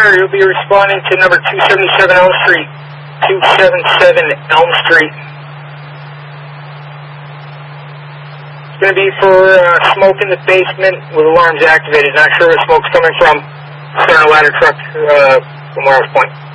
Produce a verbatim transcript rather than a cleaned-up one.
Center, you'll be responding to number two seventy-seven Elm Street. two seventy-seven Elm Street. It's going to be for uh, smoke in the basement with alarms activated. Not sure where the smoke's coming from. Starting a ladder truck uh, from Morris Point.